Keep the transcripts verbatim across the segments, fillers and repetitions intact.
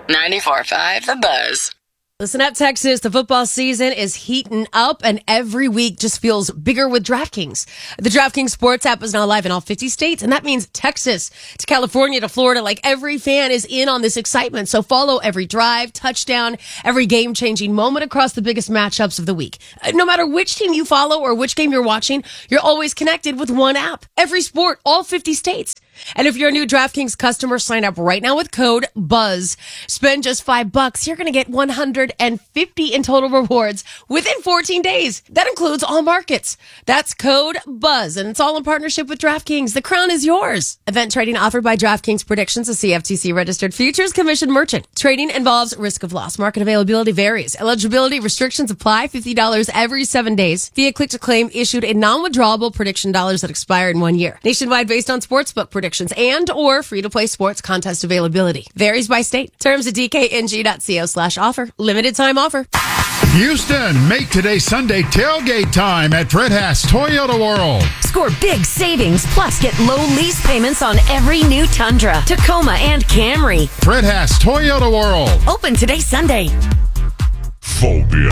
ninety-four point five The Buzz. Listen up, Texas. The football season is heating up, and every week just feels bigger with DraftKings. The DraftKings Sports app is now live in all fifty states, and that means Texas to California to Florida. Like, every fan is in on this excitement. So follow every drive, touchdown, every game-changing moment across the biggest matchups of the week. No matter which team you follow or which game you're watching, you're always connected with one app. Every sport, all fifty states. And if you're a new DraftKings customer, sign up right now with code BUZZ. Spend just five bucks. You're going to get one hundred fifty in total rewards within fourteen days. That includes all markets. That's code BUZZ, and it's all in partnership with DraftKings. The crown is yours. Event trading offered by DraftKings Predictions, a C F T C registered futures commission merchant. Trading involves risk of loss. Market availability varies. Eligibility restrictions apply. fifty dollars every seven days. Via click to claim issued in non-withdrawable prediction dollars that expire in one year. Nationwide based on sportsbook predictions and or free-to-play sports contest availability. Varies by state. Terms at dkng.co slash offer. Limited time offer. Houston, make today Sunday tailgate time at Fred Haas Toyota World. Score big savings, plus get low lease payments on every new Tundra, Tacoma, and Camry. Fred Haas Toyota World. Open today Sunday. Phobia.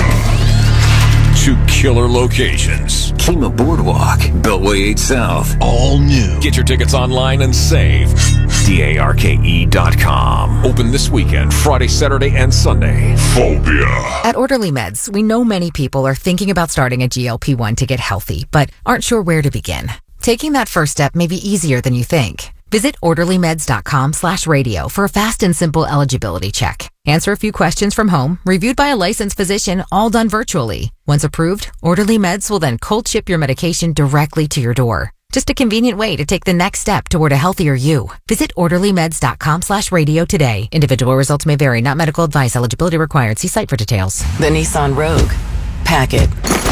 Two killer locations. Kima Boardwalk, Beltway eight South. All new. Get your tickets online and save. D A R K E dot com. Open this weekend, Friday, Saturday, and Sunday. Phobia. At Orderly Meds, we know many people are thinking about starting a G L P one to get healthy, but aren't sure where to begin. Taking that first step may be easier than you think. Visit orderlymeds.com slash radio for a fast and simple eligibility check. Answer a few questions from home, reviewed by a licensed physician, all done virtually. Once approved, Orderly Meds will then cold ship your medication directly to your door. Just a convenient way to take the next step toward a healthier you. Visit orderlymeds.com slash radio today. Individual results may vary, not medical advice. Eligibility required. See site for details. The Nissan Rogue. Pack it.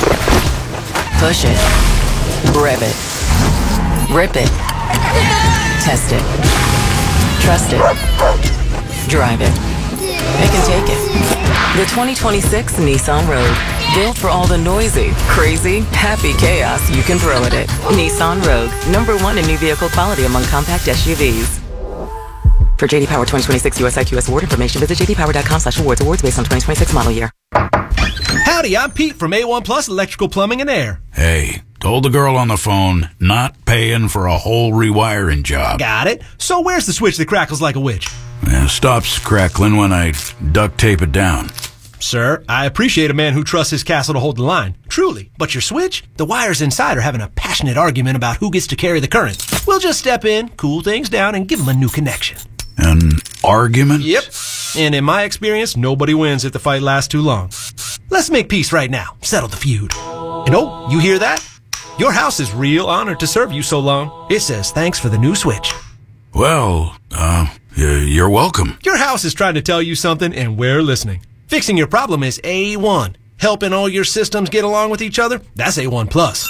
Push it. Rev it. Rip it. Test it. Trust it. Drive it. It can take it. The twenty twenty-six Nissan Rogue. Built for all the noisy, crazy, happy chaos you can throw at it. Nissan Rogue. Number one in new vehicle quality among compact S U Vs. For J D Power twenty twenty-six U S I Q S award information, visit jdpower.com slash awards. Awards based on twenty twenty-six model year. Howdy, I'm Pete from A one Plus Electrical Plumbing and Air. Hey, told the girl on the phone, not paying for a whole rewiring job. Got it. So where's the switch that crackles like a witch? It stops crackling when I duct tape it down. Sir, I appreciate a man who trusts his castle to hold the line. Truly. But your switch? The wires inside are having a passionate argument about who gets to carry the current. We'll just step in, cool things down, and give them a new connection. An argument? Yep. And in my experience, nobody wins if the fight lasts too long. Let's make peace right now. Settle the feud. And oh, you hear that? Your house is real honored to serve you so long. It says thanks for the new switch. Well, uh, you're welcome. Your house is trying to tell you something, and we're listening. Fixing your problem is A one. Helping all your systems get along with each other? That's A one Plus.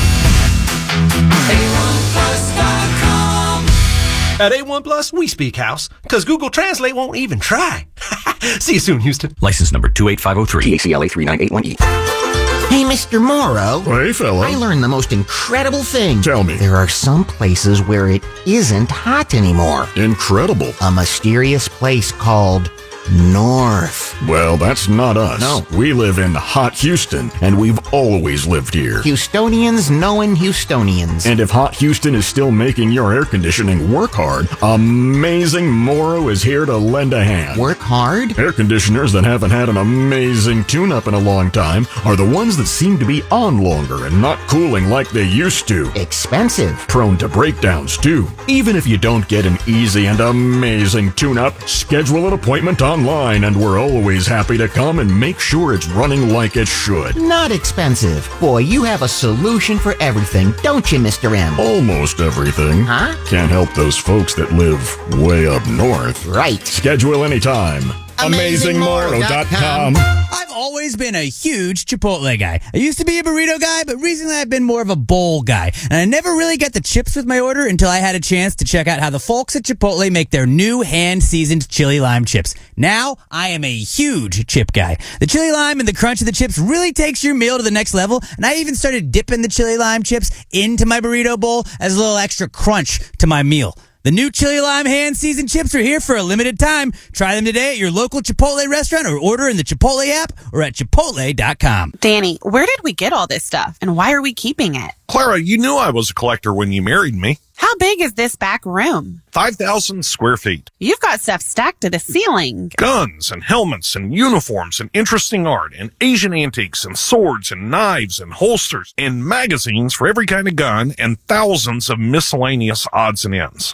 A one plus dot com. At A one Plus, we speak house, because Google Translate won't even try. See you soon, Houston. License number two eight five zero three. T A C L A three nine eight one E. Hey, Mister Morrow. Hey, fella. I learned the most incredible thing. Tell me. There are some places where it isn't hot anymore. Incredible. A mysterious place called North. Well, that's not us. No. We live in hot Houston, and we've always lived here. Houstonians knowing Houstonians. And if hot Houston is still making your air conditioning work hard, Amazing Morrow is here to lend a hand. Work hard? Air conditioners that haven't had an amazing tune-up in a long time are the ones that seem to be on longer and not cooling like they used to. Expensive. Prone to breakdowns, too. Even if you don't get an easy and amazing tune-up, schedule an appointment online, and we're always happy to come and make sure it's running like it should. Not expensive. Boy, you have a solution for everything, don't you, Mister M? Almost everything. Huh? Can't help those folks that live way up north. Right. Schedule anytime. amazing morrow dot com. I've always been a huge Chipotle guy. I used to be a burrito guy, but recently I've been more of a bowl guy. And I never really got the chips with my order until I had a chance to check out how the folks at Chipotle make their new hand-seasoned chili lime chips. Now, I am a huge chip guy. The chili lime and the crunch of the chips really takes your meal to the next level, and I even started dipping the chili lime chips into my burrito bowl as a little extra crunch to my meal. The new chili lime hand seasoned chips are here for a limited time. Try them today at your local Chipotle restaurant or order in the Chipotle app or at chipotle dot com. Danny, where did we get all this stuff and why are we keeping it? Clara, you knew I was a collector when you married me. How big is this back room? five thousand square feet. You've got stuff stacked to the ceiling. Guns and helmets and uniforms and interesting art and Asian antiques and swords and knives and holsters and magazines for every kind of gun and thousands of miscellaneous odds and ends.